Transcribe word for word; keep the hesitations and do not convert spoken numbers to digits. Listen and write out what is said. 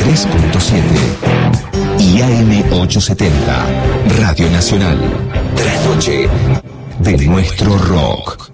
tres punto siete y A M ochocientos setenta, Radio Nacional. Trasnoche de nuestro rock.